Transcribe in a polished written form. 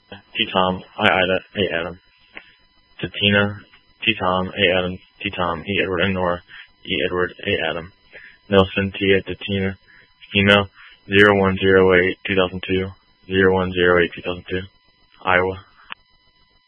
T Tom, I Ida, A Adam. To Tina, T Tom, A Adam, T Tom, E Edward, and Nora, E Edward, A Adam. Nelson, T to Tina, email 0108 2002, 0108 2002, Iowa.